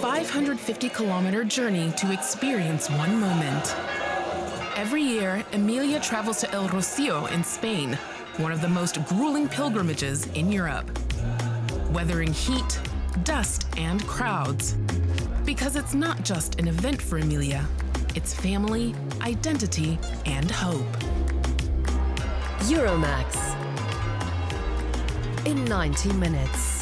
550-kilometer journey to experience one moment. Every year, Emilia travels to El Rocío in Spain, one of the most grueling pilgrimages in Europe. Weathering heat, dust, and crowds. Because it's not just an event for Emilia, it's family, identity, and hope. Euromax in 90 minutes.